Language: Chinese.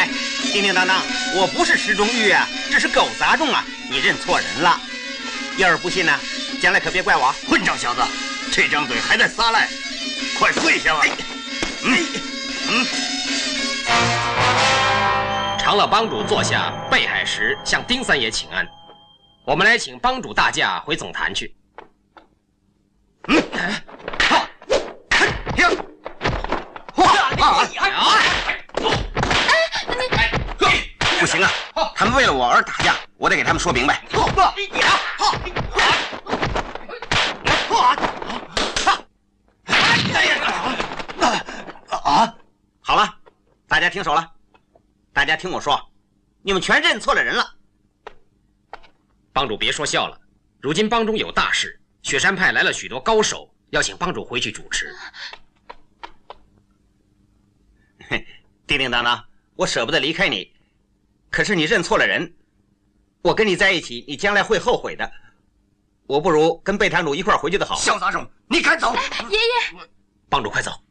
哎，叮叮当当，我不是池中玉啊，这是狗杂种啊！你认错人了。要是不信呢，将来可别怪我。 混账小子，这张嘴还在撒赖，快跪下吧！ 长乐帮主坐下，贝海石向丁三爷请安。我们来请帮主大驾回总坛去。 不行啊，他们为了我而打架，我得给他们说明白。好了，大家听手了，大家听我说，你们全认错了人了。 帮主别说笑了，如今帮中有大事，雪山派来了许多高手，要请帮主回去主持。 叮叮当当，我舍不得离开你，可是你认错了人，我跟你在一起，你将来会后悔的。我不如跟贝堂主一块回去的好。 小杂种，你赶走！ 爷爷， 帮主快走。